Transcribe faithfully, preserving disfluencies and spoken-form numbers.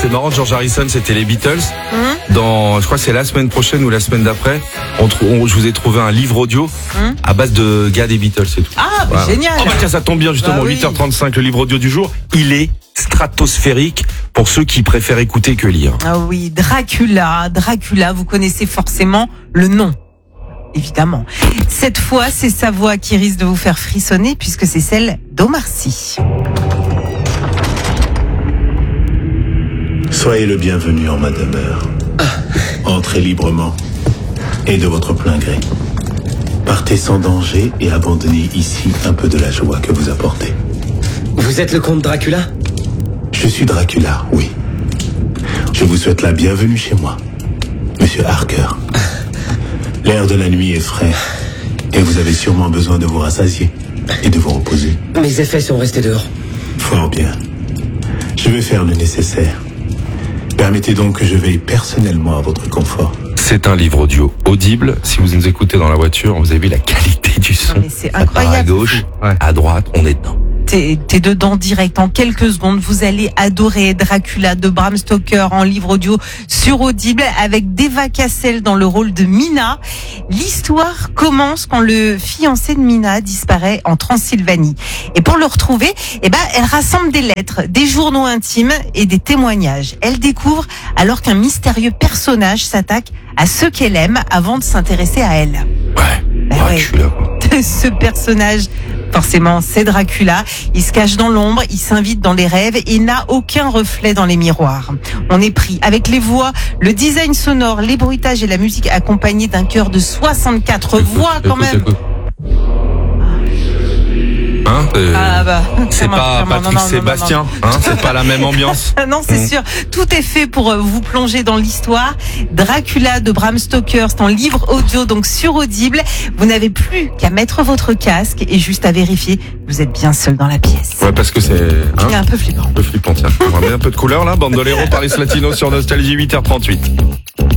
c'est marrant, George Harrison, c'était les Beatles. Hum Dans, je crois que c'est la semaine prochaine ou la semaine d'après, on, trou- on- je vous ai trouvé un livre audio Hum à base de gars des Beatles, c'est tout. Ah, bah, Voilà. génial. Oh bah tiens, ça tombe bien justement, Bah oui. huit heures trente-cinq, le livre audio du jour, il est stratosphérique pour ceux qui préfèrent écouter que lire. Ah oui, Dracula, Dracula, vous connaissez forcément le nom. Évidemment. Cette fois, c'est sa voix qui risque de vous faire frissonner puisque c'est celle d'Omar Sy. Soyez le bienvenu en ma demeure. Entrez librement et de votre plein gré. Partez sans danger et abandonnez ici un peu de la joie que vous apportez. Vous êtes le comte Dracula ? Je suis Dracula, oui. Je vous souhaite la bienvenue chez moi, Monsieur Harker. L'air de la nuit est frais et vous avez sûrement besoin de vous rassasier et de vous reposer. Mes effets sont restés dehors. Fort bien. Je vais faire le nécessaire. Permettez donc que je veille personnellement à votre confort. C'est un livre audio audible. Si vous nous écoutez dans la voiture, vous avez vu la qualité du son. Non, mais c'est Ça part incroyable. À gauche, à droite, on est dedans. T'es, t'es dedans direct en quelques secondes. Vous allez adorer Dracula de Bram Stoker en livre audio sur Audible avec Deva Cassel dans le rôle de Mina. L'histoire commence quand le fiancé de Mina disparaît en Transylvanie. Et pour le retrouver, eh ben, elle rassemble des lettres, des journaux intimes et des témoignages. Elle découvre alors qu'un mystérieux personnage s'attaque à ceux qu'elle aime avant de s'intéresser à elle. Ouais, Bah Dracula. ouais. Ce personnage, forcément, c'est Dracula. Il se cache dans l'ombre, il s'invite dans les rêves et n'a aucun reflet dans les miroirs. On est pris avec les voix, le design sonore, les bruitages et la musique accompagnée d'un chœur de soixante-quatre voix quand Écoute, même. écoute. Hein, euh, Ah bah, c'est clairement, pas clairement, Patrick non, non, non, Sébastien, non, hein, c'est pas la même ambiance. non. Non, c'est Mmh. sûr. Tout est fait pour euh, vous plonger dans l'histoire. Dracula de Bram Stoker, c'est en livre audio, donc sur Audible. Vous n'avez plus qu'à mettre votre casque et juste à vérifier que vous êtes bien seul dans la pièce. Ouais, parce que c'est hein, Il est un peu flippant. un peu flippant, tiens. On va mettre un peu de couleur là, Bandoléro Paris Latino sur Nostalgie, huit heures trente-huit.